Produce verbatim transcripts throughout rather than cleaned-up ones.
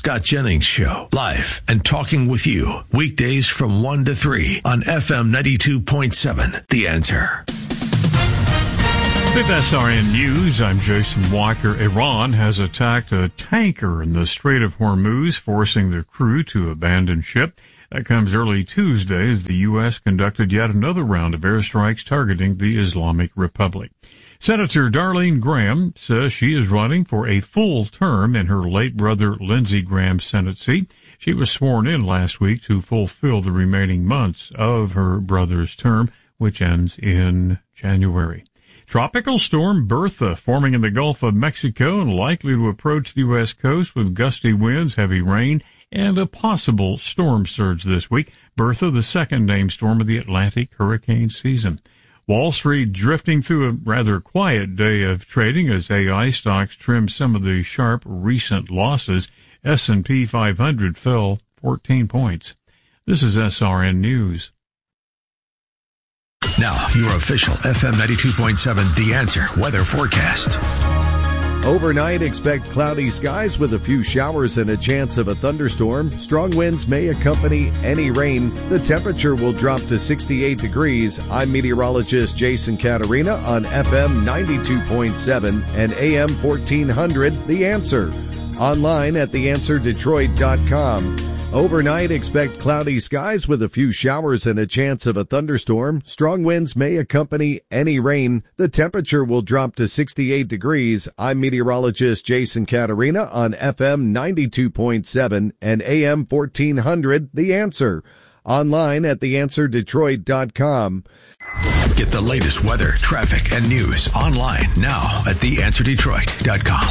Scott Jennings Show, live and talking with you. Weekdays from one to three on F M ninety-two point seven. The Answer. With S R N News, I'm Jason Walker. Iran has attacked a tanker in the Strait of Hormuz, forcing the crew to abandon ship. That comes early Tuesday as the U S conducted yet another round of airstrikes targeting the Islamic Republic. Senator Darlene Graham says she is running for a full term in her late brother Lindsey Graham's Senate seat. She was sworn in last week to fulfill the remaining months of her brother's term, which ends in January. Tropical storm Bertha forming in the Gulf of Mexico and likely to approach the U S coast with gusty winds, heavy rain, and a possible storm surge this week. Bertha, the second named storm of the Atlantic hurricane season. Wall Street drifting through a rather quiet day of trading as A I stocks trimmed some of the sharp recent losses. S and P five hundred fell fourteen points. This is S R N News. Now, your official F M ninety-two point seven The Answer weather forecast. Overnight, expect cloudy skies with a few showers and a chance of a thunderstorm. Strong winds may accompany any rain. The temperature will drop to sixty-eight degrees. I'm meteorologist Jason Caterina on F M ninety-two point seven and A M fourteen hundred The Answer. Online at the answer detroit dot com. Overnight, expect cloudy skies with a few showers and a chance of a thunderstorm. Strong winds may accompany any rain. The temperature will drop to sixty-eight degrees. I'm meteorologist Jason Caterina on F M ninety-two point seven and A M fourteen hundred The Answer. Online at the answer detroit dot com. Get the latest weather, traffic, and news online now at the answer detroit dot com.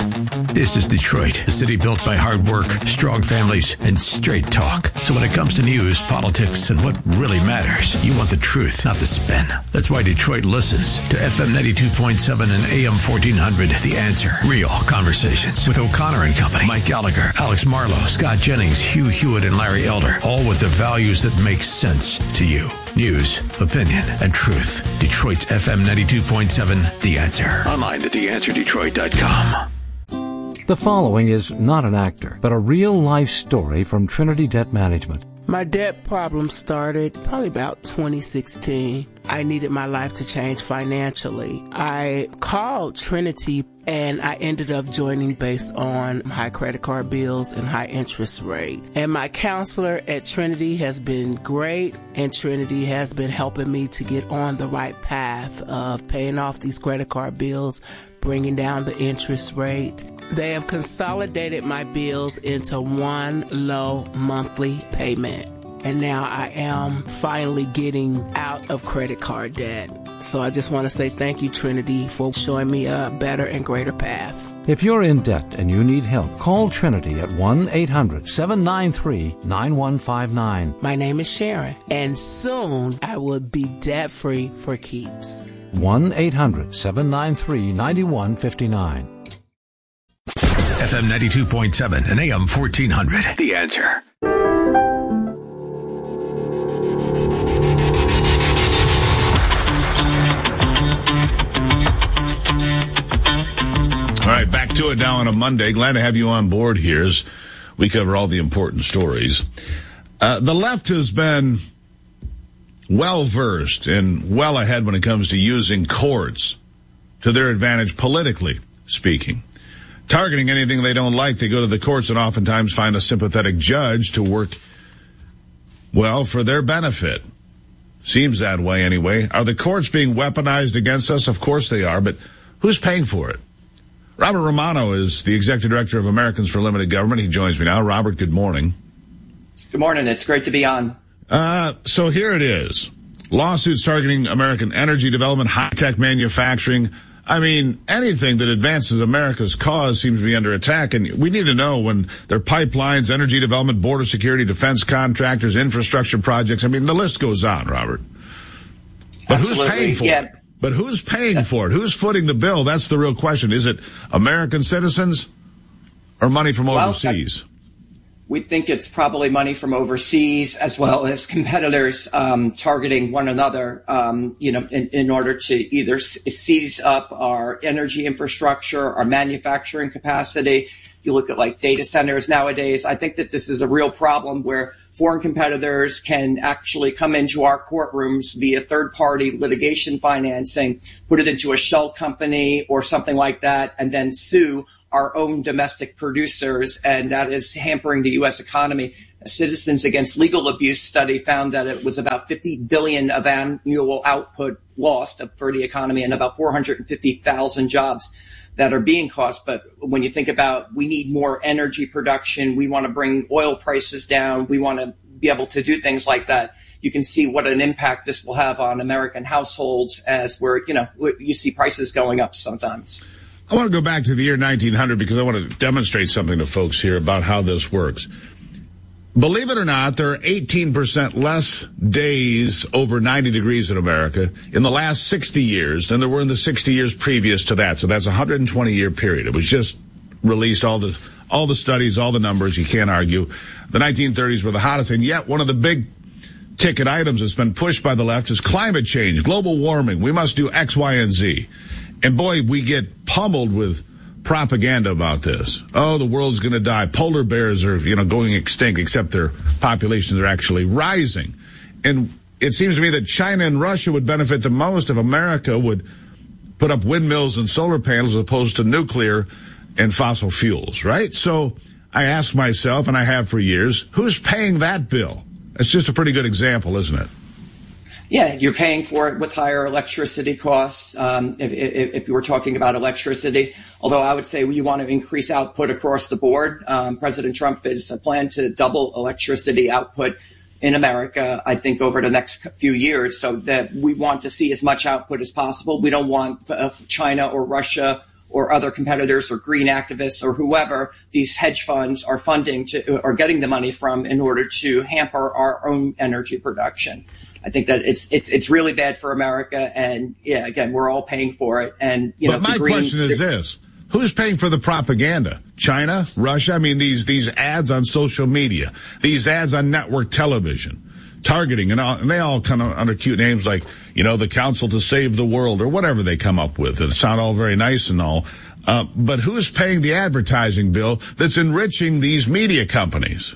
This is Detroit, a city built by hard work, strong families, and straight talk. So when it comes to news, politics, and what really matters, you want the truth, not the spin. That's why Detroit listens to F M ninety-two point seven and A M fourteen hundred The Answer. Real conversations with O'Connor and Company, Mike Gallagher, Alex Marlowe, Scott Jennings, Hugh Hewitt, and Larry Elder. All with the values that make sense to you. News, opinion, and truth. Detroit's F M ninety-two point seven The Answer. Online at the answer detroit dot com. The following is not an actor, but a real-life story from Trinity Debt Management. My debt problem started probably about twenty sixteen. I needed my life to change financially. I called Trinity and I ended up joining based on high credit card bills and high interest rate. And my counselor at Trinity has been great, and Trinity has been helping me to get on the right path of paying off these credit card bills, bringing down the interest rate. They have consolidated my bills into one low monthly payment. And now I am finally getting out of credit card debt. So I just want to say thank you, Trinity, for showing me a better and greater path. If you're in debt and you need help, call Trinity at one eight hundred seven nine three nine one five nine. My name is Sharon, and soon I will be debt-free for keeps. one eight hundred seven nine three nine one five nine. F M ninety-two point seven and A M fourteen hundred. The Answer. All right, back to it now on a Monday. Glad to have you on board here as we cover all the important stories. Uh, the left has been well-versed and well ahead when it comes to using courts to their advantage, politically speaking. Targeting anything they don't like, they go to the courts and oftentimes find a sympathetic judge to work, well, for their benefit. Seems that way anyway. Are the courts being weaponized against us? Of course they are, but who's paying for it? Robert Romano is the Executive Director of Americans for Limited Government. He joins me now. Robert, good morning. Good morning. It's great to be on. Uh, so here it is. Lawsuits targeting American energy development, high-tech manufacturing. I mean, anything that advances America's cause seems to be under attack, and we need to know when there are pipelines, energy development, border security, defense contractors, infrastructure projects. I mean, the list goes on, Robert. But Absolutely. Who's paying for yeah. it? But who's paying for it? Who's footing the bill? That's the real question. Is it American citizens or money from overseas? Well, We think it's probably money from overseas as well as competitors um, targeting one another, um, you know, in, in order to either seize up our energy infrastructure, our manufacturing capacity. You look at like data centers nowadays. I think that this is a real problem where foreign competitors can actually come into our courtrooms via third-party litigation financing, put it into a shell company or something like that, and then sue our own domestic producers, and that is hampering the U S economy. A Citizens Against Legal Abuse study found that it was about fifty billion dollars of annual output lost for the economy and about four hundred fifty thousand jobs that are being cost. But when you think about we need more energy production, we want to bring oil prices down, we want to be able to do things like that, you can see what an impact this will have on American households as we're, you know, you see prices going up sometimes. I want to go back to the year nineteen hundred because I want to demonstrate something to folks here about how this works. Believe it or not, there are eighteen percent less days over ninety degrees in America in the last sixty years than there were in the sixty years previous to that. So that's a one hundred twenty year period. It was just released, all the all the studies, all the numbers, you can't argue. The nineteen thirties were the hottest, and yet one of the big ticket items that's been pushed by the left is climate change, global warming. We must do X, Y, and Z. And boy, we get pummeled with propaganda about this. Oh, the world's going to die. Polar bears are, you know, going extinct, except their populations are actually rising. And it seems to me that China and Russia would benefit the most if America would put up windmills and solar panels as opposed to nuclear and fossil fuels, right? So I ask myself, and I have for years, who's paying that bill? That's just a pretty good example, isn't it? Yeah, you're paying for it with higher electricity costs, um, if, if, if you were talking about electricity. Although I would say you want to increase output across the board. Um, President Trump has a plan to double electricity output in America, I think, over the next few years, so that we want to see as much output as possible. We don't want uh, China or Russia or other competitors or green activists or whoever these hedge funds are funding to or getting the money from in order to hamper our own energy production. I think that it's it's it's really bad for America, and yeah, again, we're all paying for it. And you but know, my green, question is this: who's paying for the propaganda? China, Russia? I mean, these these ads on social media, these ads on network television, targeting, and, all, and they all kind of under cute names like, you know, the Council to Save the World or whatever they come up with. It sound all very nice and all, uh, but who's paying the advertising bill that's enriching these media companies?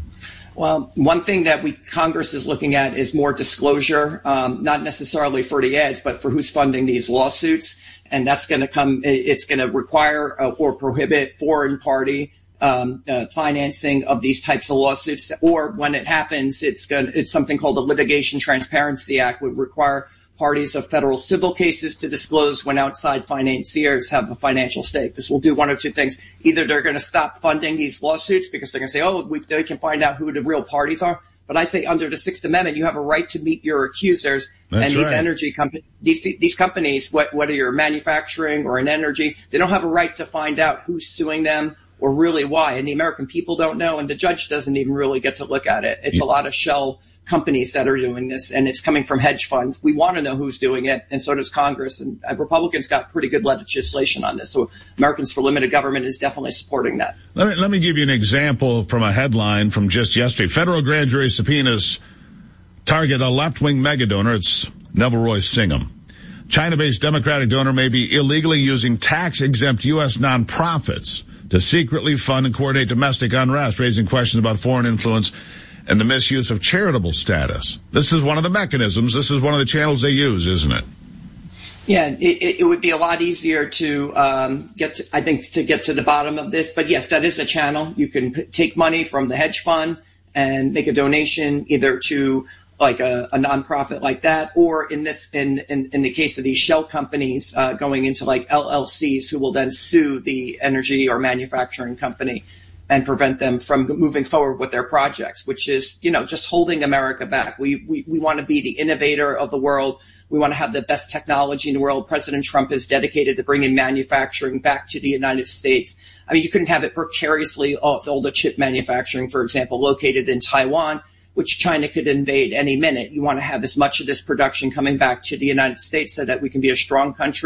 Well, one thing that we Congress is looking at is more disclosure, um, not necessarily for the ads, but for who's funding these lawsuits. And that's going to come, it's going to require uh, or prohibit foreign party um, uh, financing of these types of lawsuits. Or when it happens, it's going it's something called the Litigation Transparency Act, would require parties of federal civil cases to disclose when outside financiers have a financial stake. This will do one of two things. Either they're going to stop funding these lawsuits because they're going to say, oh, we, they can find out who the real parties are. But I say under the Sixth Amendment, you have a right to meet your accusers. That's and these right. energy companies, these, these companies, whether you're manufacturing or in energy, they don't have a right to find out who's suing them or really why. And the American people don't know, and the judge doesn't even really get to look at it. It's a lot of shell companies that are doing this, and it's coming from hedge funds. We want to know who's doing it, and so does Congress. And Republicans got pretty good legislation on this. So Americans for Limited Government is definitely supporting that. Let me, let me give you an example from a headline from just yesterday. Federal grand jury subpoenas target a left-wing megadonor. It's Neville Royce Singham. China-based Democratic donor may be illegally using tax-exempt U S nonprofits to secretly fund and coordinate domestic unrest, raising questions about foreign influence and the misuse of charitable status. This is one of the mechanisms. This is one of the channels they use, isn't it? Yeah, it, it would be a lot easier to um, get, to, I think, to get to the bottom of this. But yes, that is a channel. You can p- take money from the hedge fund and make a donation either to like a, a nonprofit like that, or in this, in, in, in the case of these shell companies, uh, going into like L L Cs who will then sue the energy or manufacturing company and prevent them from moving forward with their projects, which is, you know, just holding America back. We, we, we want to be the innovator of the world. We want to have the best technology in the world. President Trump is dedicated to bringing manufacturing back to the United States. I mean, you couldn't have it precariously, all, all the chip manufacturing, for example, located in Taiwan, which China could invade any minute. You want to have as much of this production coming back to the United States so that we can be a strong country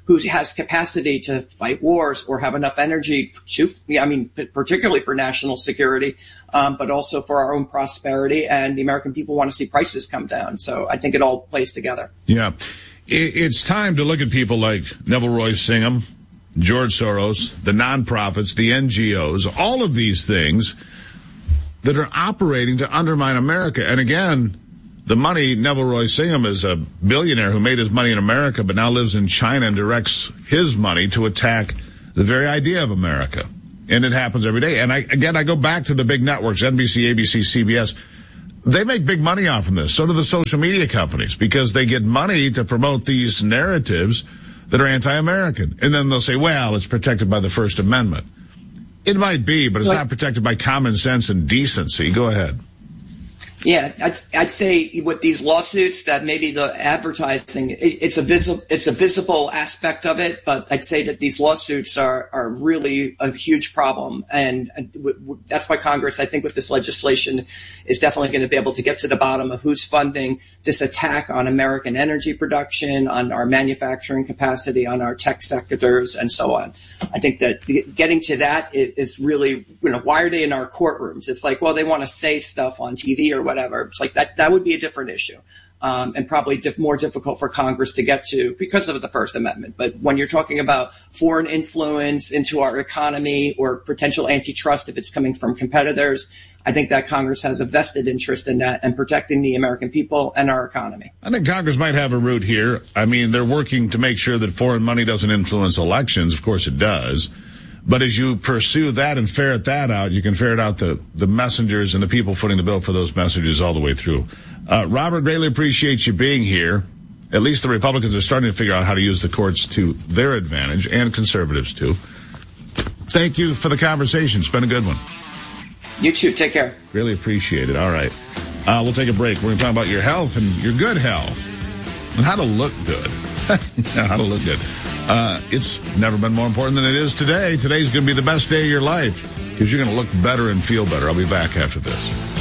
who has capacity to fight wars or have enough energy to, I mean, particularly for national security, um, but also for our own prosperity. And the American people want to see prices come down. So I think it all plays together. Yeah. It's time to look at people like Neville Roy Singham, George Soros, the nonprofits, the N G Os, all of these things that are operating to undermine America. And again, the money, Neville Roy Singham is a billionaire who made his money in America but now lives in China and directs his money to attack the very idea of America. And it happens every day. And I, again, I go back to the big networks, N B C, A B C, C B S. They make big money off of this. So do the social media companies, because they get money to promote these narratives that are anti-American. And then they'll say, well, it's protected by the First Amendment. It might be, but it's not protected by common sense and decency. Go ahead. Yeah, I'd, I'd say with these lawsuits that maybe the advertising, it, it's a visible, it's a visible aspect of it, but I'd say that these lawsuits are, are really a huge problem. And w- w- that's why Congress, I think with this legislation, is definitely going to be able to get to the bottom of who's funding this attack on American energy production, on our manufacturing capacity, on our tech sectors, and so on. I think that getting to that is really, you know, why are they in our courtrooms? It's like, well, they want to say stuff on T V or whatever. It's like that, that would be a different issue. Um, and probably diff- more difficult for Congress to get to because of the First Amendment. But when you're talking about foreign influence into our economy or potential antitrust, if it's coming from competitors, I think that Congress has a vested interest in that and protecting the American people and our economy. I think Congress might have a root here. I mean, they're working to make sure that foreign money doesn't influence elections. Of course it does. But as you pursue that and ferret that out, you can ferret out the, the messengers and the people footing the bill for those messages all the way through. Uh, Robert, greatly appreciate you being here. At least the Republicans are starting to figure out how to use the courts to their advantage, and conservatives too. Thank you for the conversation. It's been a good one. You too. Take care. Really appreciate it. All right. Uh, we'll take a break. We're going to talk about your health and your good health and how to look good. How to look good. Uh, it's never been more important than it is today. Today's going to be the best day of your life because you're going to look better and feel better. I'll be back after this.